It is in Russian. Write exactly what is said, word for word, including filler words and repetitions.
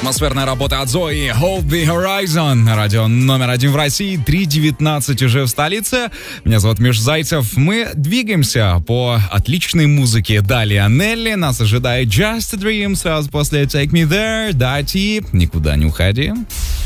Атмосферная работа от Зои, Hold the Horizon. Радио номер один в России, три девятнадцать уже в столице. Меня зовут Миш Зайцев. Мы двигаемся по отличной музыке. Далее Нелли, нас ожидает Just a Dream. Сразу после Take Me There, Дати, никуда не уходи.